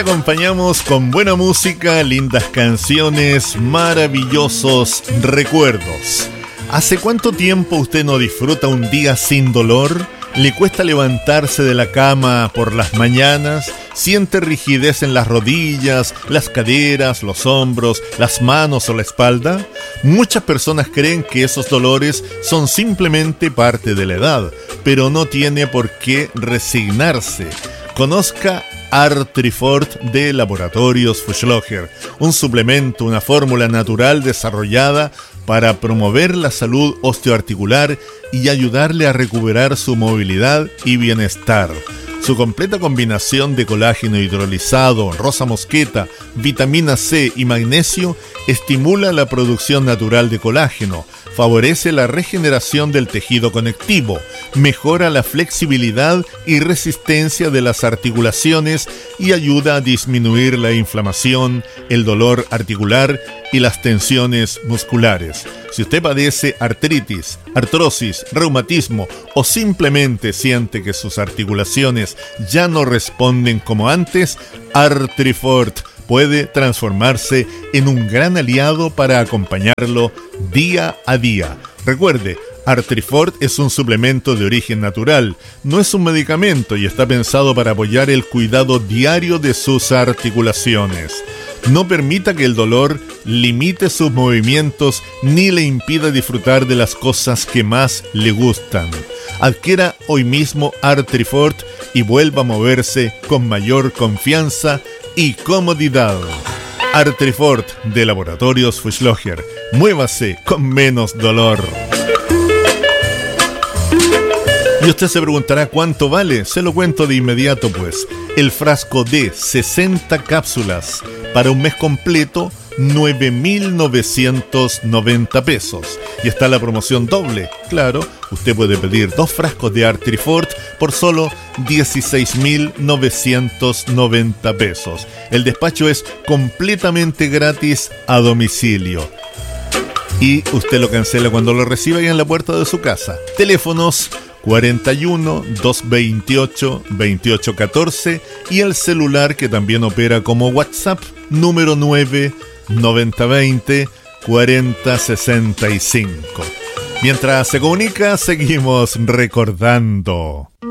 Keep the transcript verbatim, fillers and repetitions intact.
Acompañamos con buena música, lindas canciones, maravillosos recuerdos. ¿Hace cuánto tiempo usted no disfruta un día sin dolor? ¿Le cuesta levantarse de la cama por las mañanas? ¿Siente rigidez en las rodillas, las caderas, los hombros, las manos o la espalda? Muchas personas creen que esos dolores son simplemente parte de la edad, pero no tiene por qué resignarse. Conozca Artrifort de Laboratorios Fuchslocher, un suplemento, una fórmula natural desarrollada para promover la salud osteoarticular y ayudarle a recuperar su movilidad y bienestar. Su completa combinación de colágeno hidrolizado, rosa mosqueta, vitamina C y magnesio estimula la producción natural de colágeno, favorece la regeneración del tejido conectivo, mejora la flexibilidad y resistencia de las articulaciones y ayuda a disminuir la inflamación, el dolor articular y las tensiones musculares. Si usted padece artritis, artrosis, reumatismo o simplemente siente que sus articulaciones ya no responden como antes, Artrifort puede transformarse en un gran aliado para acompañarlo día a día. Recuerde, Artrifort es un suplemento de origen natural, no es un medicamento y está pensado para apoyar el cuidado diario de sus articulaciones. No permita que el dolor limite sus movimientos ni le impida disfrutar de las cosas que más le gustan. Adquiera hoy mismo Artrifort y vuelva a moverse con mayor confianza y comodidad. Artrifort de Laboratorios Fuchslocher. Muévase con menos dolor. Y usted se preguntará cuánto vale. Se lo cuento de inmediato pues. El frasco de sesenta cápsulas para un mes completo, nueve mil novecientos noventa pesos. Y está la promoción doble. Claro, usted puede pedir dos frascos de Artrifort por solo dieciséis mil novecientos noventa pesos. El despacho es completamente gratis a domicilio. Y usted lo cancela cuando lo reciba ahí en la puerta de su casa. Teléfonos cuarenta y uno, doscientos veintiocho, veintiocho catorce y el celular que también opera como WhatsApp, número nueve noventa veinte cuarenta sesenta y cinco. Mientras se comunica, seguimos recordando.